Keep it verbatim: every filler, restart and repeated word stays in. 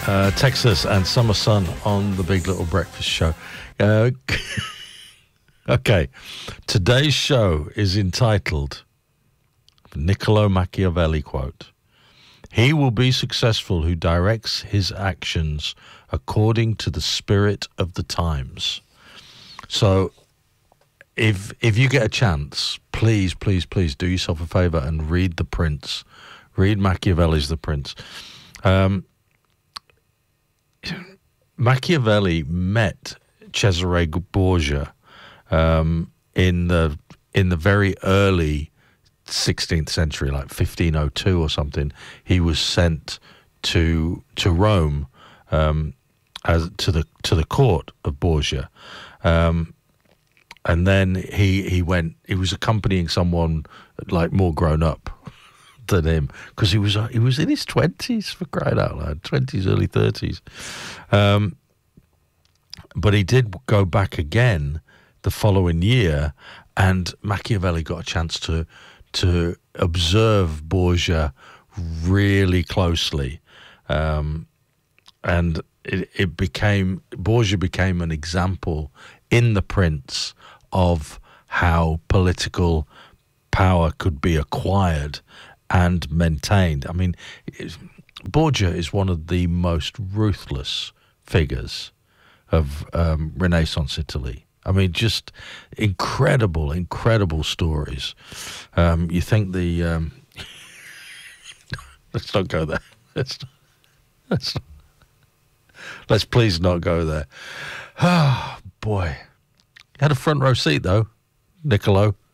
Uh, Texas and Summer Sun on the Big Little Breakfast Show. Uh, okay, today's show is entitled Niccolo Machiavelli quote. He will be successful who directs his actions according to the spirit of the times. So if if you get a chance, please, please, please do yourself a favor and read The Prince. Read Machiavelli's The Prince. Um, Machiavelli met Cesare Borgia um, in the in the very early sixteenth century, like fifteen oh two or something. He was sent to to Rome um, as to the to the court of Borgia, um, and then he he went. He was accompanying someone like more grown up than him, because he was he was in his twenties, for crying out loud, twenties, early thirties. Um, but he did go back again the following year, and Machiavelli got a chance to to observe Borgia really closely, um, and it, it became Borgia became an example in The Prince of how political power could be acquired and maintained. I mean, Borgia is one of the most ruthless figures of um, Renaissance Italy. I mean, just incredible, incredible stories. Um, you think the... Um, let's not go there. Let's, let's, let's please not go there. Oh, boy. Had a front row seat, though, Niccolo.